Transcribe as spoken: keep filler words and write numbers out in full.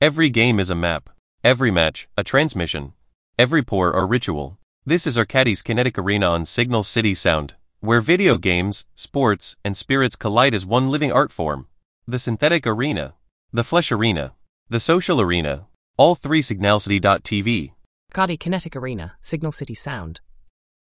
Every game is a map. Every match, a transmission. Every pour, a ritual. This is Arcadis Kinetic Arena on Signal City Sound, where video games, sports, and spirits collide as one living art form. The synthetic arena, the flesh arena, the social arena, all three signalcity dot t v. Arcadi Kinetic Arena, Signal City Sound.